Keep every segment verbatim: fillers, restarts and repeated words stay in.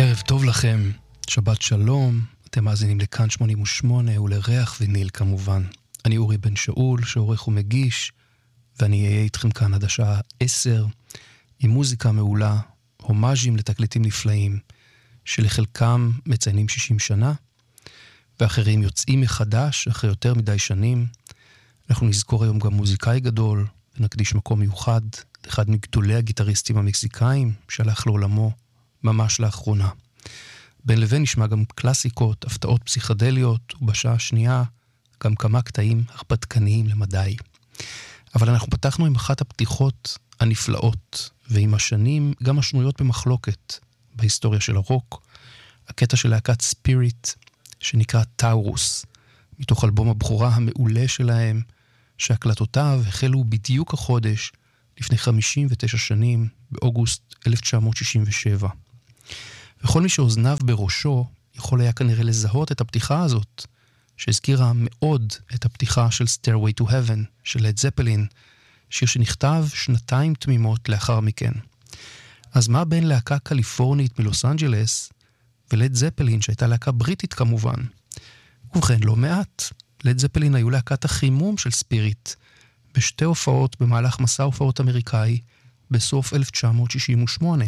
ערב טוב לכם, שבת שלום, אתם מאזינים לכאן שמונים ושמונה ולריח וניל כמובן. אני אורי בן שאול, שעורך ומגיש, ואני אהיה איתכם כאן עד השעה עשר, עם מוזיקה מעולה, הומאז'ים לתקליטים נפלאים, שלחלקם מציינים שישים שנה, ואחרים יוצאים מחדש אחרי יותר מדי שנים. אנחנו נזכור היום גם מוזיקאי גדול, ונקדיש מקום מיוחד, אחד מגדולי הגיטריסטים המקסיקאים, שהלך לעולמו ממש לאחרונה. בין לבין נשמע גם קלאסיקות, הפתעות פסיכדליות, ובשעה השנייה גם כמה קטעים הרפתקניים למדי. אבל אנחנו פתחנו עם אחת הפתיחות הנפלאות, ועם השנים גם השנויות במחלוקת בהיסטוריה של הרוק, הקטע של להקת ספיריט, שנקרא טאורוס, מתוך אלבום הבכורה המעולה שלהם, שהקלטותיו החלו בדיוק החודש, לפני חמישים ותשע שנים, באוגוסט אלף תשע מאות שישים ושבע. וכל מי שאוזניו בראשו יכול היה כנראה לזהות את הפתיחה הזאת, שהזכירה מאוד את הפתיחה של Stairway to Heaven של לד זפלין, שיר שנכתב שנתיים תמימות לאחר מכן. אז מה בין להקה קליפורנית מלוס אנג'לס ולד זפלין, שהייתה להקה בריטית כמובן? ובכן, לא מעט. לד זפלין היו להקת החימום של ספיריט, בשתי הופעות במהלך מסע הופעות אמריקאי בסוף אלף תשע מאות שישים ושמונה.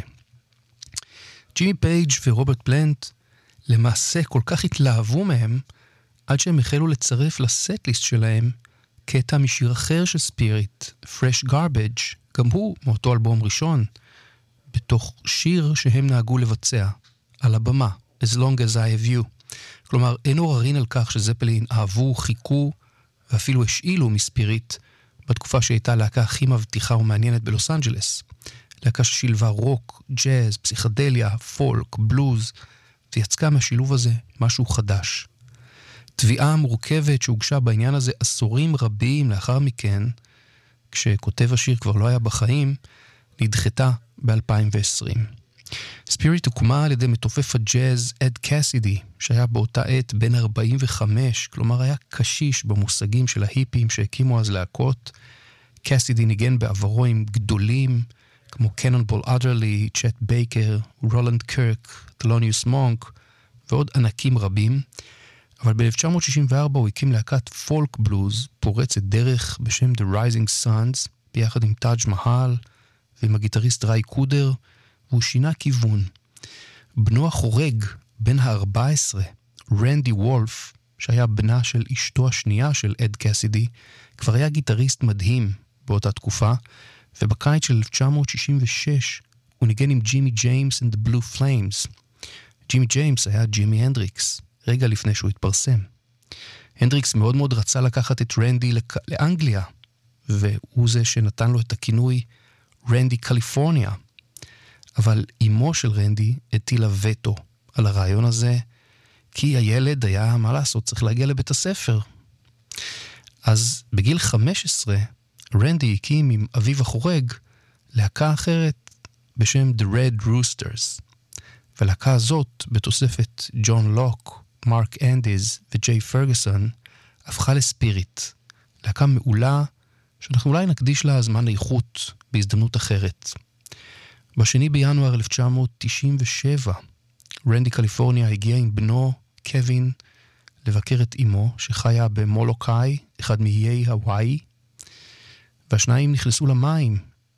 ג'ימי פייג' ורוברט פלנט למעשה כל כך התלהבו מהם, עד שהם החלו לצרף לסט-ליסט שלהם קטע משיר אחר של ספיריט, Fresh Garbage, גם הוא מאותו אלבום ראשון, בתוך שיר שהם נהגו לבצע על הבמה, As Long As I Have You. כלומר, אין עוררין על כך שזפלין אהבו, חיכו ואפילו השאילו מספיריט בתקופה שהייתה להקה הכי מבטיחה ומעניינת בלוס אנג'לס. להקה ששילבה רוק, ג'אז, פסיכדליה, פולק, בלוז, ויצקה מהשילוב הזה משהו חדש. תביעה מורכבת שהוגשה בעניין הזה עשורים רבים לאחר מכן, כשכותב השיר כבר לא היה בחיים, נדחתה ב-אלפיים ועשרים. ספיריט הוקמה על ידי מתופף הג'אז אד קסידי, שהיה באותה עת בן ארבעים וחמש, כלומר היה קשיש במושגים של ההיפים שהקימו אז להקות. קסידי ניגן בעברו עם גדולים, כמו קנונבול אדרלי, צ'ט בייקר, רולנד קרק, תלוניוס מונק, ועוד ענקים רבים. אבל ב-אלף תשע מאות שישים וארבע הוא הקים להקת פולק בלוז, פורצת דרך בשם The Rising Suns, ביחד עם טאג' מהל ועם הגיטריסט ראי קודר, והוא שינה כיוון. בנו החורג, בן ה-ארבע עשרה, רנדי וולף, שהיה בנה של אשתו השנייה של אד קסידי, כבר היה גיטריסט מדהים באותה תקופה, ובקיץ של אלף תשע מאות שישים ושש הוא ניגן עם ג'ימי ג'יימס and the Blue Flames. ג'ימי ג'יימס היה ג'ימי הנדריקס, רגע לפני שהוא התפרסם. הנדריקס מאוד מאוד רצה לקחת את רנדי לק... לאנגליה, והוא זה שנתן לו את הכינוי רנדי קליפורניה. אבל אמו של רנדי הטילה וטו על הרעיון הזה, כי הילד היה, מה לעשות, צריך להגיע לבית הספר. אז בגיל חמש עשרה, רנדי הקים עם אביו החורג להקה אחרת בשם The Red Roosters. ולהקה הזאת, בתוספת ג'ון לוק, מרק אנדיז וג'יי פרגוסון, הפכה לספיריט. להקה מעולה שאנחנו אולי נקדיש לה זמן איכות בהזדמנות אחרת. בשני בינואר אלף תשע מאות תשעים ושבע, רנדי קליפורניה הגיע עם בנו קווין לבקר את אמו שחיה במולוקאי, אחד מאיי הוואי, והשניים נכנסו למים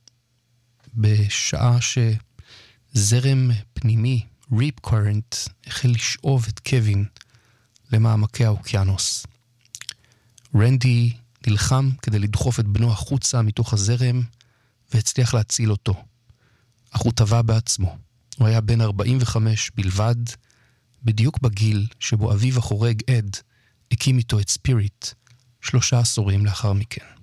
בשעה שזרם פנימי, ריפ קורנט, החל לשאוב את קווין למעמקי האוקיינוס. רנדי נלחם כדי לדחוף את בנו החוצה מתוך הזרם והצליח להציל אותו. אך הוא טבע בעצמו. הוא היה בן ארבעים וחמש בלבד, בדיוק בגיל שבו אביו החורג אד הקים איתו את ספיריט שלושה עשורים לאחר מכן.